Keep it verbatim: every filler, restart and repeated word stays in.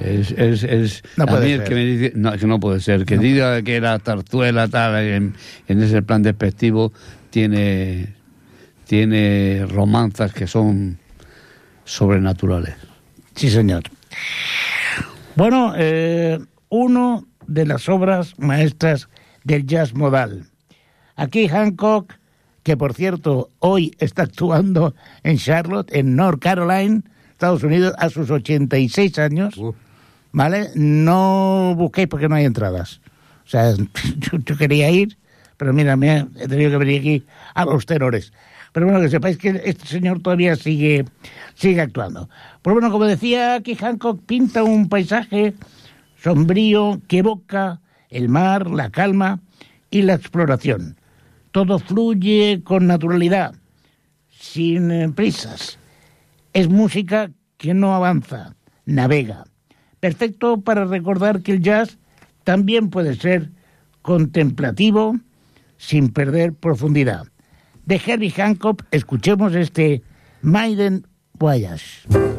Es, es, es no a puede mí ser. el que me dice, no, que no puede ser, que no. diga que la zarzuela tal en, en ese plan despectivo tiene tiene romanzas que son sobrenaturales. Sí, señor. Bueno, eh, uno de las obras maestras del jazz modal. Aquí Hancock, que por cierto hoy está actuando en Charlotte, en North Carolina, Estados Unidos, a sus ochenta y seis años, uh. ¿vale? No busquéis porque no hay entradas. O sea, yo, yo quería ir, pero mira, me he tenido que venir aquí a los tenores. Pero bueno, que sepáis que este señor todavía sigue, sigue actuando. Pues bueno, como decía, aquí Hancock pinta un paisaje sombrío que evoca el mar, la calma y la exploración. Todo fluye con naturalidad, sin eh, prisas. Es música que no avanza, navega. Perfecto para recordar que el jazz también puede ser contemplativo sin perder profundidad. De Herbie Hancock escuchemos este Maiden Voyage.